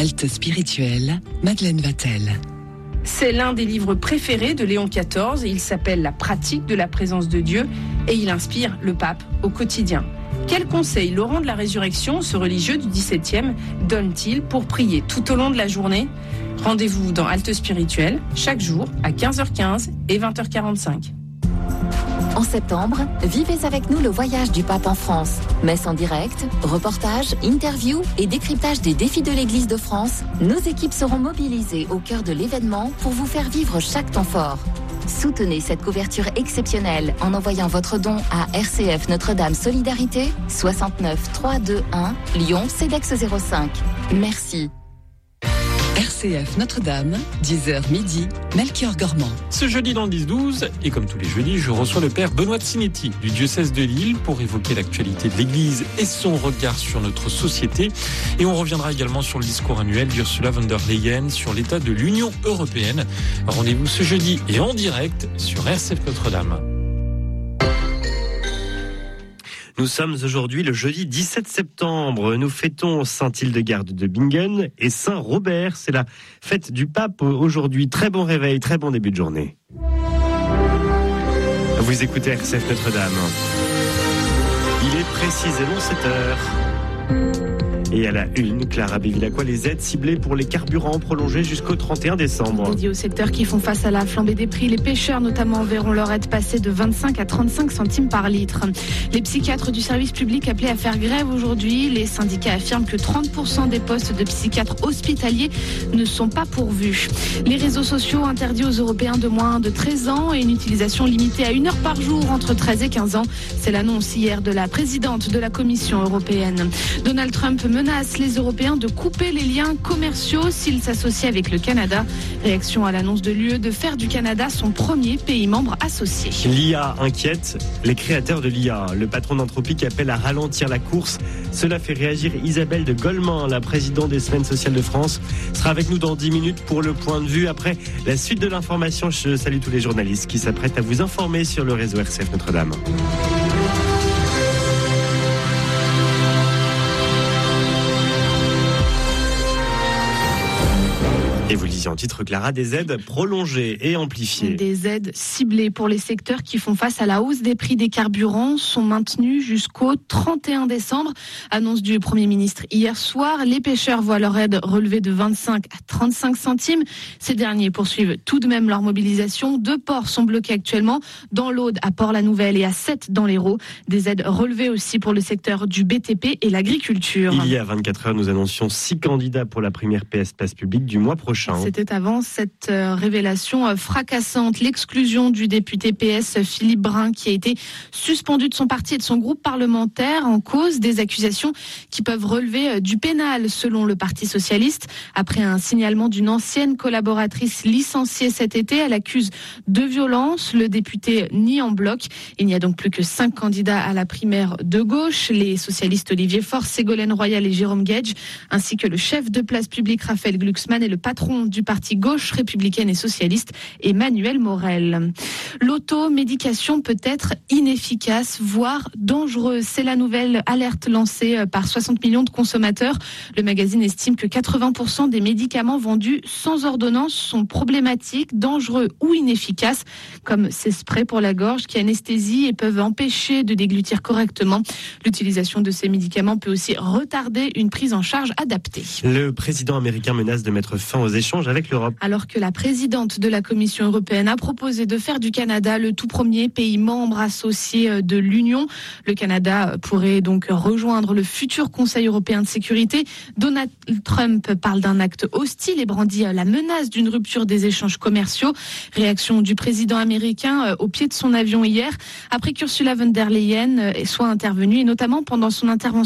Halte spirituelle, Madeleine Vatel. C'est l'un des livres préférés de Léon XIV. Il s'appelle La pratique de la présence de Dieu et il inspire le pape au quotidien. Quels conseils Laurent de la Résurrection, ce religieux du XVIIe, donne-t-il pour prier tout au long de la journée ? Rendez-vous dans Halte spirituelle, chaque jour à 15h15 et 20h45. En septembre, vivez avec nous le voyage du pape en France. Messe en direct, reportages, interviews et décryptage des défis de l'Église de France. Nos équipes seront mobilisées au cœur de l'événement pour vous faire vivre chaque temps fort. Soutenez cette couverture exceptionnelle en envoyant votre don à RCF Notre-Dame Solidarité 69 321 Lyon CEDEX 05. Merci. RCF Notre-Dame, 10h midi, Melchior Gormand. Ce jeudi dans le 10-12, et comme tous les jeudis, je reçois le père Benoît de Sinetti du diocèse de Lille pour évoquer l'actualité de l'Église et son regard sur notre société. Et on reviendra également sur le discours annuel d'Ursula von der Leyen sur l'état de l'Union européenne. Rendez-vous ce jeudi et en direct sur RCF Notre-Dame. Nous sommes aujourd'hui le jeudi 17 septembre. Nous fêtons Saint-Hildegarde de Bingen et Saint-Robert. C'est la fête du pape aujourd'hui. Très bon réveil, très bon début de journée. Vous écoutez RCF Notre-Dame. Il est précisément 7h. Et à la une, Clara Bévilacqua, les aides ciblées pour les carburants prolongées jusqu'au 31 décembre. Dédié aux secteurs qui font face à la flambée des prix, les pêcheurs notamment verront leur aide passer de 25 à 35 centimes par litre. Les psychiatres du service public appelés à faire grève aujourd'hui. Les syndicats affirment que 30% des postes de psychiatres hospitaliers ne sont pas pourvus. Les réseaux sociaux interdits aux Européens de moins de 13 ans et une utilisation limitée à 1 heure par jour entre 13 et 15 ans. C'est l'annonce hier de la présidente de la Commission européenne. Donald Trump menace les Européens de couper les liens commerciaux s'ils s'associent avec le Canada. Réaction à l'annonce de l'UE de faire du Canada son premier pays membre associé. L'IA inquiète les créateurs de l'IA. Le patron d'Anthropic appelle à ralentir la course. Cela fait réagir Isabelle de Goleman, la présidente des Semaines sociales de France. Sera avec nous dans 10 minutes pour le point de vue. Après la suite de l'information, je salue tous les journalistes qui s'apprêtent à vous informer sur le réseau RCF Notre-Dame. Et vous lisiez en titre, Clara, des aides prolongées et amplifiées. Des aides ciblées pour les secteurs qui font face à la hausse des prix des carburants sont maintenues jusqu'au 31 décembre. Annonce du Premier ministre hier soir. Les pêcheurs voient leur aide relevée de 25 à 35 centimes. Ces derniers poursuivent tout de même leur mobilisation. 2 ports sont bloqués actuellement, dans l'Aude, à Port-la-Nouvelle et à Sète dans l'Hérault. Des aides relevées aussi pour le secteur du BTP et l'agriculture. Il y a 24 heures, nous annoncions 6 candidats pour la première PS Place Publique du mois prochain. C'était avant cette révélation fracassante, l'exclusion du député PS Philippe Brun qui a été suspendu de son parti et de son groupe parlementaire en cause des accusations qui peuvent relever du pénal selon le Parti socialiste. Après un signalement d'une ancienne collaboratrice licenciée cet été, elle accuse de violence. Le député nie en bloc. Il n'y a donc plus que 5 candidats à la primaire de gauche. Les socialistes Olivier Faure, Ségolène Royal et Jérôme Gage, ainsi que le chef de Place Publique Raphaël Glucksmann et le patron du parti gauche républicaine et socialiste Emmanuel Morel. L'automédication peut être inefficace, voire dangereuse. C'est la nouvelle alerte lancée par 60 millions de consommateurs. Le magazine estime que 80% des médicaments vendus sans ordonnance sont problématiques, dangereux ou inefficaces, comme ces sprays pour la gorge qui anesthésient et peuvent empêcher de déglutir correctement. L'utilisation de ces médicaments peut aussi retarder une prise en charge adaptée. Le président américain menace de mettre fin aux échanges avec l'Europe. Alors que la présidente de la Commission européenne a proposé de faire du Canada le tout premier pays membre associé de l'Union. Le Canada pourrait donc rejoindre le futur Conseil européen de sécurité. Donald Trump parle d'un acte hostile et brandit la menace d'une rupture des échanges commerciaux. Réaction du président américain au pied de son avion hier, après qu'Ursula von der Leyen soit intervenue et notamment pendant son intervention